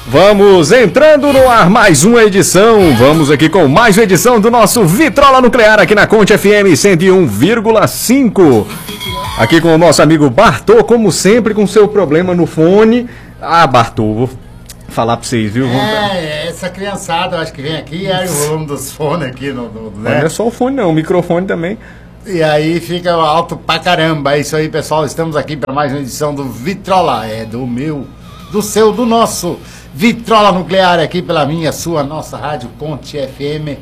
Vamos entrando no ar, mais uma edição. Vamos aqui com mais uma edição do nosso Vitrola Nuclear aqui na Conte FM 101,5. Aqui com o nosso amigo Bartô, como sempre, com seu problema no fone. Ah, Bartô, vou falar pra vocês, viu? Essa criançada, eu acho que vem aqui, aí o volume dos fones aqui, né? Não é só o fone não, o microfone também. E aí fica alto pra caramba. É isso aí, pessoal, estamos aqui para mais uma edição do Vitrola. É do meu, do seu, do nosso Vitrola Nuclear aqui pela minha, sua, nossa rádio Conte FM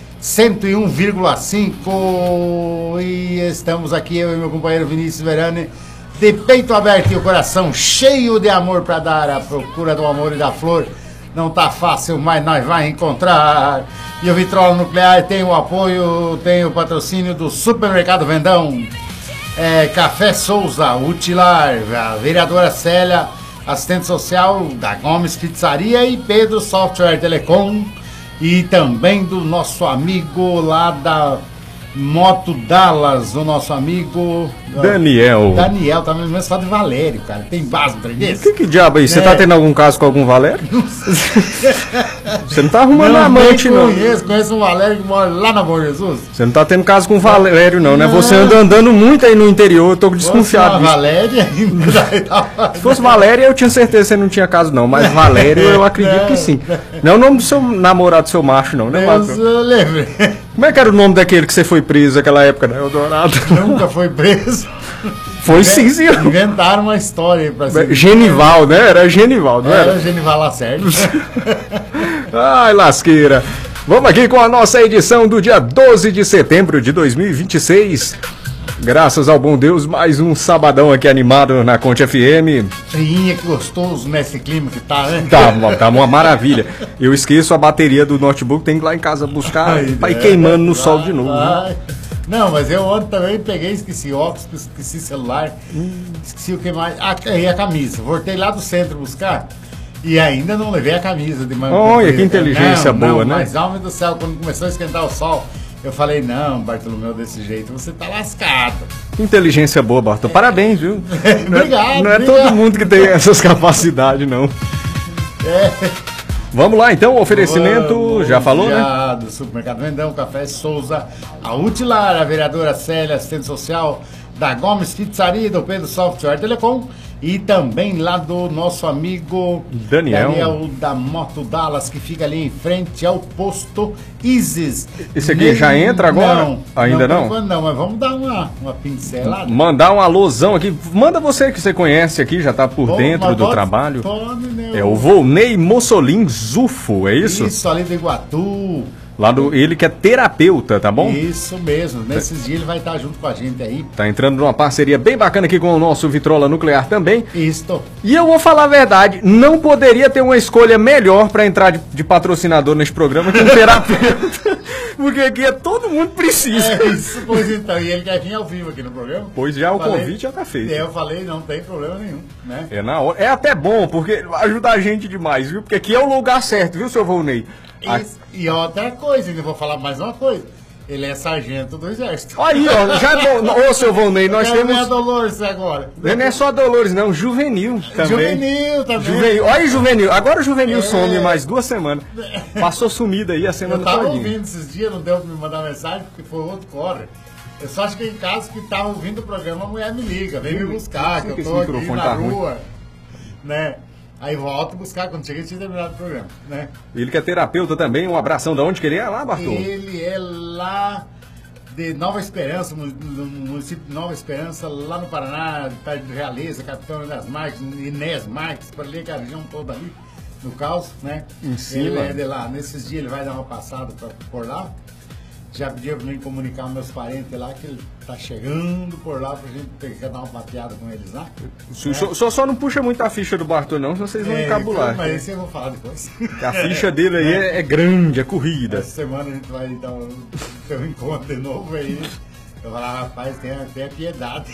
101,5. E estamos aqui, eu e meu companheiro Vinícius Verani, de peito aberto e o coração cheio de amor para dar, à procura do amor e da flor. Não tá fácil, mas nós vamos encontrar. E o Vitrola Nuclear tem o apoio, tem o patrocínio do Supermercado Vendão, Café Souza, Utilar, a vereadora Célia, assistente social da Gomes Pizzaria e Pedro Software Telecom. E também do nosso amigo lá da Moto Dallas, o nosso amigo Daniel. Daniel, tá mesmo só de Valério, cara. Tem base no trem desse? Que diabo aí? Você tá tendo algum caso com algum Valério? Você não tá arrumando amante, não. Conheço um Valério que mora lá na Bom Jesus. Você não tá tendo caso com Valério, não, né? Você anda andando muito aí no interior, eu tô desconfiado disso. Valéria ainda. Se fosse Valéria, eu tinha certeza que você não tinha caso, não. Mas Valério, eu acredito que sim. Não é o nome do seu namorado, seu macho, não, né, Deus, eu lembrei. Como é que era o nome daquele que você foi preso naquela época, né? Eldorado. Nunca foi preso. Foi sim, senhor. Inventaram uma história aí pra cima. Genival, né? Era Genival, não era? Era Genival Lacerda. Ai, lasqueira. Vamos aqui com a nossa edição do dia 12 de setembro de 2026. Graças ao bom Deus, mais um sabadão aqui animado na Conte FM. Friinha, que gostoso nesse clima que tá, né? Tá uma maravilha. Eu esqueço a bateria do notebook, tem que ir lá em casa buscar pra ir queimando no sol de novo. Não, mas eu ontem também peguei, esqueci óculos, esqueci celular, esqueci o que mais. E a camisa. Voltei lá do centro buscar e ainda não levei a camisa de manga. Olha, que inteligência boa, né? Mas, alma do céu, quando começou a esquentar o sol, eu falei, não, Bartolomeu, desse jeito você tá lascado. Inteligência boa, Bartô. Parabéns, viu? Obrigado. Não é todo mundo que tem essas capacidades, não. Vamos lá, então, o oferecimento, já falou, né? Do Supermercado Vendão, Café Souza, a Utilar, a vereadora Célia, assistente social da Gomes Pizzaria, do Pedro Software Telecom. E também lá do nosso amigo Daniel da Moto Dallas, que fica ali em frente ao posto Isis. Esse aqui já entra agora? Não, ainda não? Não, mas vamos dar uma pincelada. Mandar um alôzão aqui. Manda você que você conhece aqui, já tá por dentro do trabalho. É o Volney Mussolin Zufo, é isso? Isso, ali do Iguatu. Lá do ele que é terapeuta, tá bom? Isso mesmo, nesses dias ele vai estar junto com a gente aí. Tá entrando numa parceria bem bacana aqui com o nosso Vitrola Nuclear também. Isso. E eu vou falar a verdade, não poderia ter uma escolha melhor pra entrar de patrocinador nesse programa que um terapeuta. Porque aqui todo mundo precisa. É isso, pois então. E ele quer vir ao vivo aqui no programa. Pois já o convite já tá feito. Eu falei, não tem problema nenhum, né? É na hora. É até bom, porque ajuda a gente demais, viu? Porque aqui é o lugar certo, viu, seu Volney? E outra coisa, ainda vou falar mais uma coisa. Ele é sargento do exército. Aí, ó, já ô, seu Volney, nós temos... Não é Dolores agora. Não é só Dolores, não, Juvenil também. Juvenil também. Olha aí, Juvenil. Agora o Juvenil some mais 2 semanas. Passou sumida aí a semana toda. Eu tava ouvindo esses dias, não deu pra me mandar mensagem, porque foi outro corre. Eu só acho que em caso que tava ouvindo o programa, a mulher me liga, vem me buscar, que eu tô aqui na rua, né? Aí volto buscar quando cheguei tinha terminado o programa, né? Ele que é terapeuta também, um abração. Da onde que ele é lá, Bartô? Ele é lá de Nova Esperança, no município de Nova Esperança, lá no Paraná, perto de Realeza, Capitão das Marques, Inés Marques, para ali, a região toda ali, no caos, né? Em cima. Ele é de lá. Nesses dias ele vai dar uma passada por lá. Já pediu para mim comunicar aos meus parentes lá que ele tá chegando por lá pra gente dar uma bateada com eles lá. Só não puxa muito a ficha do Bartô não, senão vocês vão encabular. Mas isso eu vou falar depois. A ficha dele aí é grande, é corrida. Essa semana a gente vai ter um encontro de novo aí. Eu vou falar, rapaz, tenha piedade.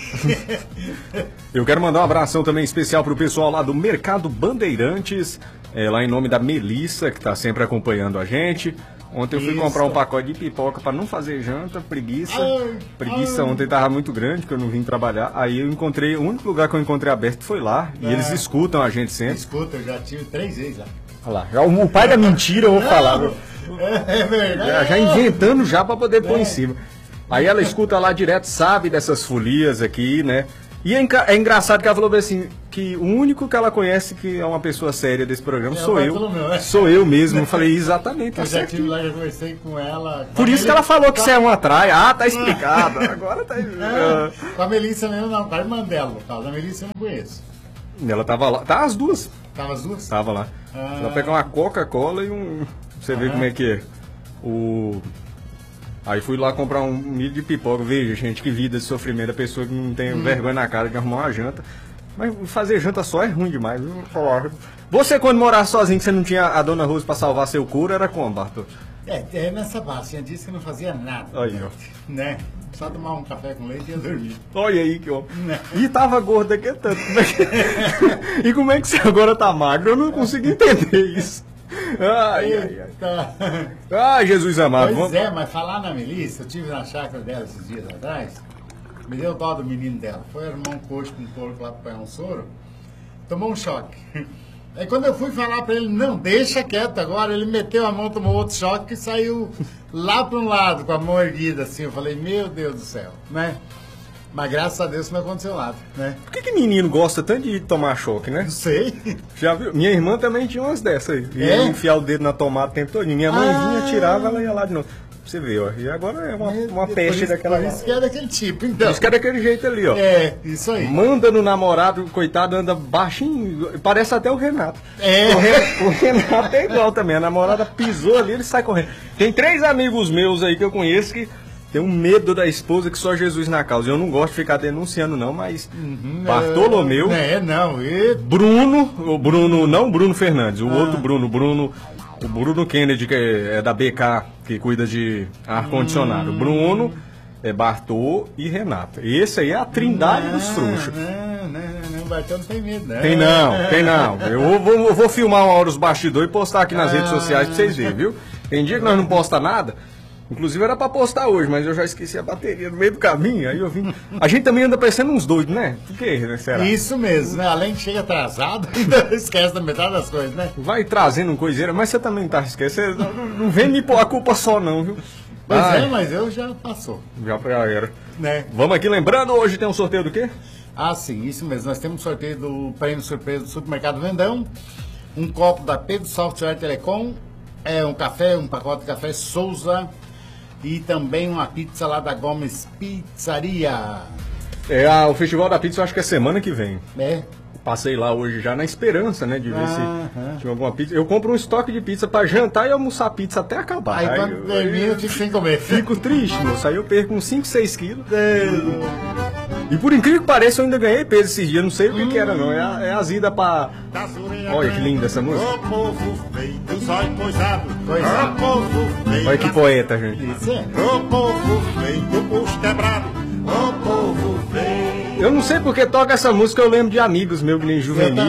Eu quero mandar um abração também especial pro pessoal lá do Mercado Bandeirantes, lá em nome da Melissa, que tá sempre acompanhando a gente. Ontem eu fui comprar um pacote de pipoca para não fazer janta, preguiça. Preguiça ontem tava muito grande, porque eu não vim trabalhar. Aí eu encontrei, o único lugar que eu encontrei aberto foi lá. E eles escutam a gente sempre. Escuta, eu já tive 3 vezes lá. Olha lá, o pai da mentira, eu vou falar. É verdade. Já inventando já pra poder pôr em cima. Aí ela escuta lá direto, sabe dessas folias aqui, né? E é engraçado que ela falou assim, que o único que ela conhece que é uma pessoa séria desse programa sou eu. Sou eu mesmo. Eu falei, exatamente, tá Eu já certo. tive lá, já conversei com ela. Por isso que ela falou que você é uma traia. Ah, tá explicado. Agora tá... Com a Melissa mesmo não, com a irmã dela, no caso. A Melissa eu não conheço. Ela tava lá. Tá as duas. Tava as duas? Tava lá. Ela pegou uma Coca-Cola e um... Você vê como é que é. Aí fui lá comprar um milho de pipoca. Veja, gente, que vida de sofrimento. A pessoa que não tem vergonha na cara de arrumar uma janta. Mas fazer janta só é ruim demais. Você, quando morava sozinho, que você não tinha a Dona Rosa pra salvar seu couro, era como, Bartô? É nessa base. Tinha dias que eu não fazia nada. Aí, ó. Né? Só tomar um café com leite e ia dormir. Olha aí que homem. E tava gordo aqui tanto. E como é que você agora tá magro? Eu não consigo entender isso. Ai. Ai, Jesus amado. Pois é, mas falar na Melissa, eu tive na chácara dela esses dias atrás, me deu dó do menino dela. Foi arrumar um coxo com um porco lá pra pegar um soro, tomou um choque. Aí quando eu fui falar pra ele, não, deixa quieto agora, ele meteu a mão, tomou outro choque e saiu lá pra um lado, com a mão erguida assim. Eu falei, meu Deus do céu, né? Mas graças a Deus não aconteceu nada, né? Por que menino gosta tanto de tomar choque, né? Não sei. Já viu? Minha irmã também tinha umas dessas aí. Ia enfiar o dedo na tomada o tempo todo. Minha mãe vinha, tirava, ela ia lá de novo. Pra você ver, ó. E agora é uma peste daquela. Por isso que é daquele tipo, então. Por isso que é daquele jeito ali, ó. É, isso aí. Manda no namorado, coitado, anda baixinho. Parece até o Renato. O Renato é igual também. A namorada pisou ali, ele sai correndo. Tem 3 amigos meus aí que eu conheço que tem um medo da esposa que só Jesus na causa. Eu não gosto de ficar denunciando, não, mas Bartolomeu. Bruno, não Bruno Fernandes, o outro Bruno, o Bruno Kennedy, que é da BK, que cuida de ar-condicionado. Bruno, Bartô e Renato. Esse aí é a trindade dos frouxos. Não, Bartô não tem medo, né? Tem não. Eu vou filmar uma hora os bastidores e postar aqui nas redes sociais pra vocês verem, viu? Tem dia que nós não posta nada. Inclusive era pra postar hoje, mas eu já esqueci a bateria no meio do caminho, aí eu vim... A gente também anda parecendo uns doidos, né? Por quê, né? Será? Isso mesmo, né? Além de chega atrasado, ainda esquece da metade das coisas, né? Vai trazendo um coiseira, mas você também tá esquecendo. Não vem me pôr a culpa só não, viu? Pois mas eu já passou. Já era. Né? Vamos aqui lembrando, hoje tem um sorteio do quê? Ah, sim, isso mesmo. Nós temos um sorteio do prêmio surpresa do Supermercado Vendão, um copo da Pedro Software Telecom, um café, um pacote de café Souza, e também uma pizza lá da Gomes Pizzaria. O Festival da Pizza eu acho que é semana que vem. Passei lá hoje já na esperança, né, de ver se tinha alguma pizza. Eu compro um estoque de pizza pra jantar e almoçar pizza até acabar. Aí quando termina eu fico sem comer. Fico triste, moço. Aí eu perco uns 5, 6 quilos. E por incrível que pareça, eu ainda ganhei peso esses dias. Não sei o que era, não. É azida pra... Olha que linda essa música. Olha que poeta, gente. Eu não sei porque toca essa música, eu lembro de amigos meus, que nem Juvenil,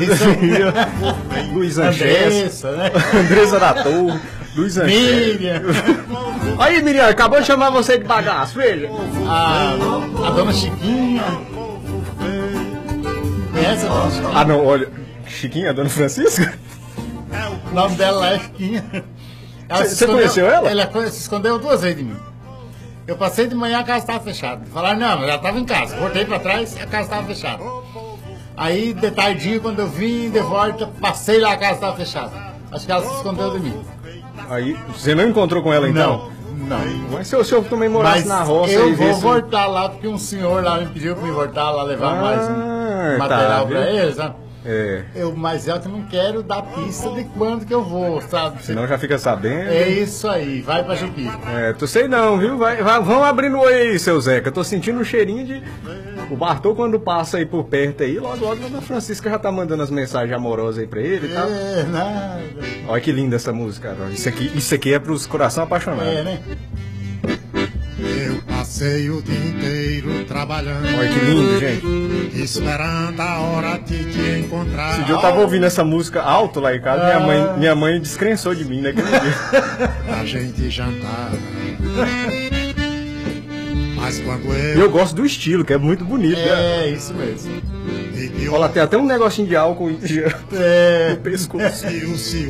Luiz Anches, Andressa da Torre, Luiz Anches. Miriam. Aí, Miriam, acabou de chamar você de bagaço, veja. A dona Chiquinha. Conhece a dona Chiquinha? Não, olha. Chiquinha, a dona Francisca? O nome dela é Chiquinha. Você conheceu ela? Ela se escondeu 2 vezes de mim. Eu passei de manhã, a casa estava fechada. Falaram, não, ela estava em casa. Voltei para trás, a casa estava fechada. Aí, de tardinho, quando eu vim de volta, passei lá, a casa estava fechada. Acho que ela se escondeu de mim. Aí, você não encontrou com ela então? Não. Mas se o senhor também morasse na roça... eu vou voltar lá, porque um senhor lá me pediu para me voltar lá, levar mais um material para ele, sabe? Mas eu que não quero dar pista de quando que eu vou, sabe? Senão já fica sabendo. É isso aí, vai pra Jupi. Tu sei não, viu? Vamos abrindo o olho aí, seu Zeca. Tô sentindo um cheirinho de... O Bartô, quando passa aí por perto aí, logo a dona Francisca já tá mandando as mensagens amorosas aí pra ele e tal. Nada. Olha que linda essa música, cara. Isso aqui é pros coração apaixonados. Né? Eu passei o dia inteiro trabalhando. Olha que lindo, gente. Esperando a hora de te encontrar. Esse dia eu tava ouvindo essa música alto lá em casa, minha mãe descrençou de mim naquele dia. A gente jantar. Mas quando eu gosto do estilo, que é muito bonito. Isso mesmo. Olha, tem até um negocinho de álcool no pescoço.